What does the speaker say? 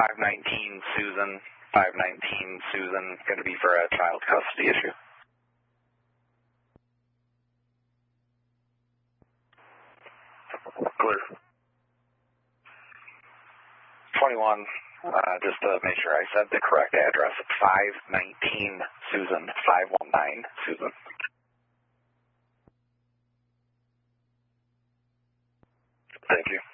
519 Susan, 519 Susan, going to be for a child custody issue. Clear. 21, just to make sure I said the correct address, 519 Susan, 519 Susan. Thank you.